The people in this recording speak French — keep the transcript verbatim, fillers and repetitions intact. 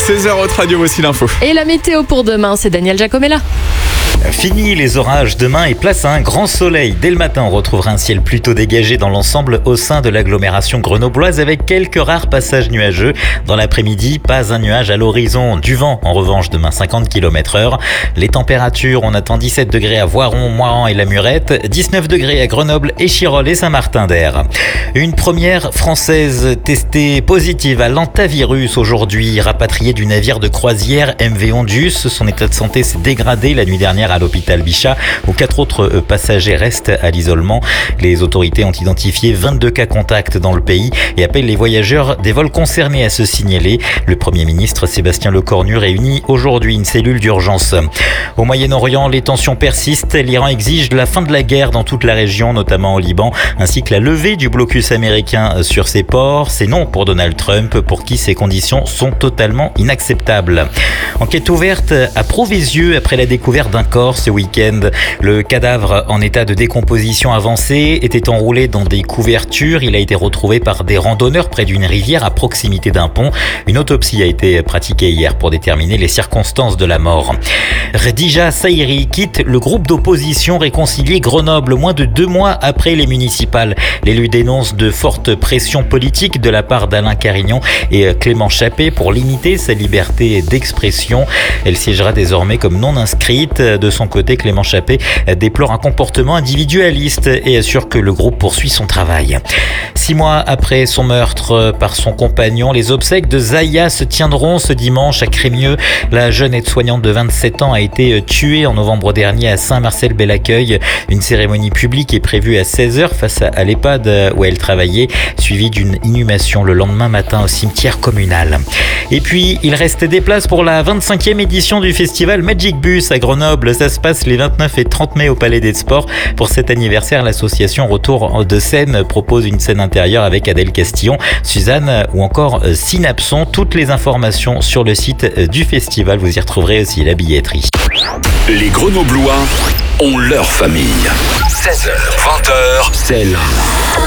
seize heures Haute Radio, voici l'info. Et la météo pour demain, c'est Daniel Giacomella. Fini les orages demain et place à un grand soleil. Dès le matin, on retrouvera un ciel plutôt dégagé dans l'ensemble au sein de l'agglomération grenobloise avec quelques rares passages nuageux. Dans l'après-midi, pas un nuage à l'horizon. Du vent, en revanche, demain cinquante kilomètres heure. Les températures, on attend dix-sept degrés à Voiron, Moiran et La Murette, dix-neuf degrés à Grenoble, Échirolles et Saint-Martin-d'Air. Une première française testée positive à l'antavirus aujourd'hui, rapatriée du navire de croisière M V Ondius. Son état de santé s'est dégradé la nuit dernière à l'hôpital Bichat, où quatre autres passagers restent à l'isolement. Les autorités ont identifié vingt-deux cas contacts dans le pays et appellent les voyageurs des vols concernés à se signaler. Le Premier ministre Sébastien Lecornu réunit aujourd'hui une cellule d'urgence. Au Moyen-Orient, les tensions persistent. L'Iran exige la fin de la guerre dans toute la région, notamment au Liban, ainsi que la levée du blocus américain sur ses ports. C'est non pour Donald Trump, pour qui ces conditions sont totalement inacceptables. Enquête ouverte à Prouvézieux après la découverte d'un corps ce week-end. Le cadavre en état de décomposition avancée était enroulé dans des couvertures. Il a été retrouvé par des randonneurs près d'une rivière à proximité d'un pont. Une autopsie a été pratiquée hier pour déterminer les circonstances de la mort. Redija Saïri quitte le groupe d'opposition Réconcilier Grenoble moins de deux mois après les municipales. L'élu dénonce de fortes pressions politiques de la part d'Alain Carignon et Clément Chappé pour limiter sa liberté d'expression. Elle siégera désormais comme non inscrite. De son côté, Clément Chappé déplore un comportement individualiste et assure que le groupe poursuit son travail. Six mois après son meurtre par son compagnon, les obsèques de Zaya se tiendront ce dimanche à Crémieux. La jeune aide-soignante de vingt-sept ans a été tuée en novembre dernier à Saint-Marcel-Bel-Accueil. Une cérémonie publique est prévue à seize heures face à l'EHPAD où elle travaillait, suivie d'une inhumation le lendemain matin au cimetière communal. Et puis, il reste des places pour la vingt-cinquième édition du festival Magic Bus à Grenoble. Ça se passe les vingt-neuf et trente mai au Palais des Sports. Pour cet anniversaire, l'association Retour de scène propose une scène intérieure avec Adèle Castillon, Suzanne ou encore Synapson. Toutes les informations sur le site du festival. Vous y retrouverez aussi la billetterie. Les Grenoblois ont leur famille. seize heures, vingt heures, c'est là.